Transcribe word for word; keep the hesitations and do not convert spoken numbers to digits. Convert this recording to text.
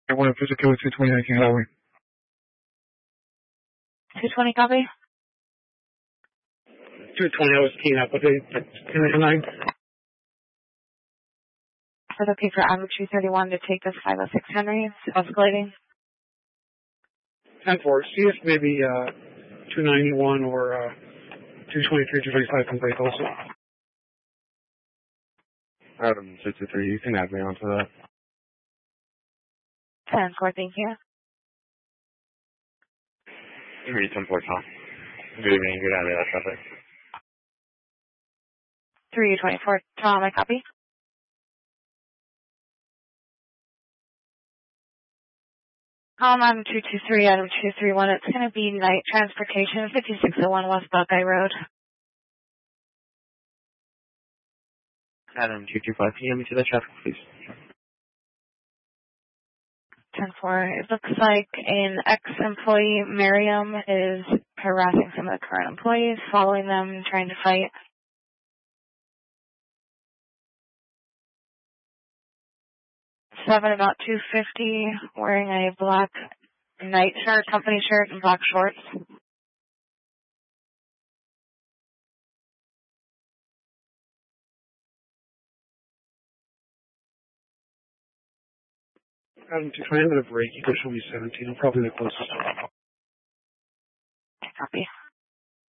I want to visit with two twenty nineteen Halloween. two twenty copy? two twenty, I was keying up, but they, ten nine. For the P for Avenue two thirty-one to take this five oh six Henry, it's escalating. ten four, see if maybe, uh, two ninety-one or, uh, two twenty-three, two thirty-five can break also. Adam sixty-three, you can add me onto that. ten four, thank you. Three ten four, Tom. Good evening, good out of that traffic. three twenty-four, Tom, I copy. Um, I'm two two three, Adam two three one. It's going to be night transportation, fifty-six oh one West Buckeye Road. Adam two two five, can you get me to the traffic, please? ten four. It looks like an ex-employee, Miriam, is harassing some of the current employees, following them, trying to fight. Seven, about two fifty, wearing a black night shirt, company shirt, and black shorts. Adam two twenty, I'm going to break. You can show me seventeen. I'm probably the closest. Copy.